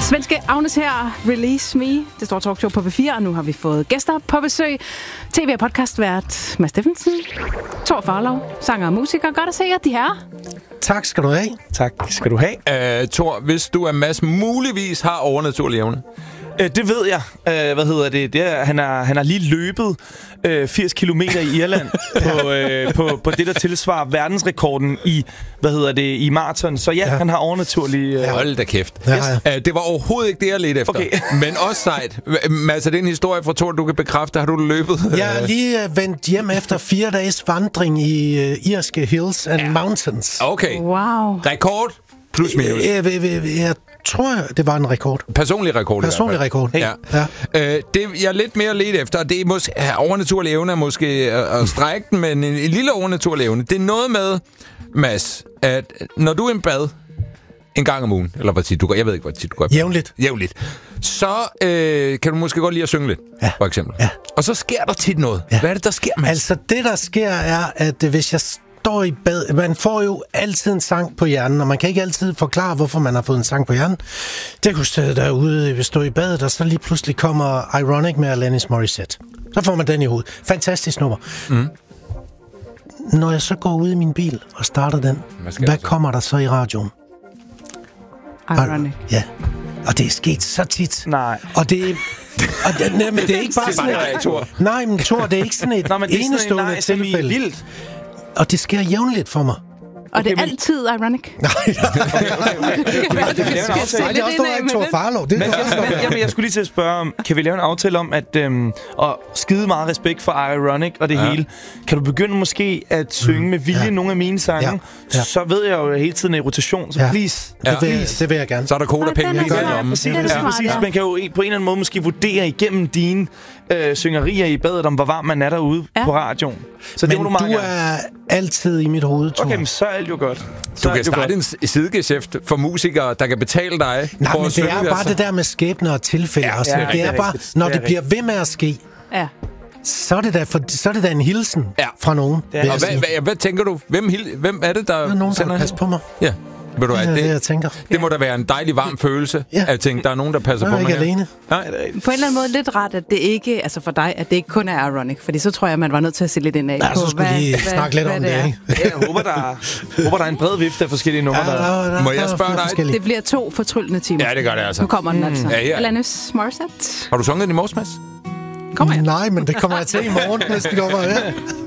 Svenske Agnes her, Release Me. Det står talkshow på P4, og nu har vi fået gæster på besøg. TV- og podcastvært Mads Steffensen, Thor Farlov, sanger og musiker. Godt at se jer, de her. Tak skal du have. Tak skal du have. Thor, hvis du af Mads muligvis har overnaturlige evne? Det ved jeg. Han har lige løbet 80 kilometer i Irland på det, der tilsvarer verdensrekorden i, i maraton. Så ja, han har overnaturlige... Hold da kæft. Ja. Det var overhovedet ikke det, jeg ledte efter. Okay. Men også sejt. Mads, er det en historie fra Thor, du kan bekræfte? Har du løbet? Jeg er lige vendt hjem efter 4 dages vandring i irske hills and mountains. Okay. Wow. Rekord? Plus minus. Jeg tror, det var en rekord. Personlig rekord. Personlig rekord. Ja. Det jeg er lidt mere let efter, det er måske overnaturlige evne er måske at strække den, men en lille overnaturlig evne. Det er noget med, Mads, at når du er i bad en gang om ugen, eller hvad tit du går, jeg ved ikke, hvad tit du går. Jævnligt. Så kan du måske godt lide at synge lidt, for eksempel. Ja. Og så sker der tit noget. Ja. Hvad er det, der sker, Mads? Altså, det der sker er, at hvis jeg står i bad, man får jo altid en sang på hjernen, og man kan ikke altid forklare, hvorfor man har fået en sang på hjernen. Det kunne stå derude, hvis stå i badet, og så lige pludselig kommer Ironic med Alanis Morissette. Så får man den i hovedet. Fantastisk nummer. Mm. Når jeg så går ud i min bil og starter den, hvad kommer der så i radioen? Ironic. Ja. Og det er sket så tit. Nej. Og det men det er ikke bare sådan et... Nej, men Thor, det er ikke sådan et enestående tilfælde. Vildt. Og det sker jævnligt for mig. Og det er altid Ironic. Nej, det er også Thor Farlov. Jeg skulle lige til at spørge, kan vi lave en aftale om, at og skide meget respekt for Ironic og det hele. Kan du begynde måske at synge med vilje nogle af mine sange? Ja. Så ved jeg jo hele tiden i rotation, så please. Det vil jeg gerne. Så er der kodapenge i gang. Præcis. Man kan jo på en eller anden måde måske vurdere igennem dine syngerier i badet, om hvor varm man er derude på radioen. Så men du er altid i mit hoved, Thor. Okay, men så er alt jo godt. Du kan starte en sidegeschæft for musikere, der kan betale dig. Nej, men det er bare det der med skæbner og tilfælde. Det er bare, når det bliver ved med at ske, så er det da en hilsen fra nogen. Og hvad tænker du? Hvem er det, der nogen, der passer på mig. Ja. Ved du hvad, det jeg tænker. Det må da være en dejlig varm følelse at tænke, der er nogen, der passer på mig. Jeg er ikke alene. På en eller anden måde lidt rart, at det ikke, altså for dig, at det ikke kun er Ironic, fordi så tror jeg, man var nødt til at se lidt ind af på, så skulle lige snakke lidt om det, ikke? Jeg håber, der er en bred vifte af forskellige numre. Må jeg spørge dig? Det bliver 2 fortryllende timer. Ja, det gør det altså. Nu kommer den altså. Alanis Morissette. Har du sunget den i morges, Mads? Kommer jeg? Nej, men det kommer jeg til i morgen, hvis det kommer.